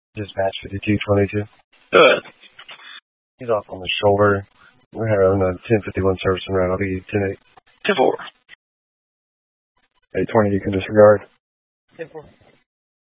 Dispatch 5222. Good. He's off on the shoulder. We're having a 1051 service and route. I'll be 10-8. 10-4. 820, you can disregard. 10-4.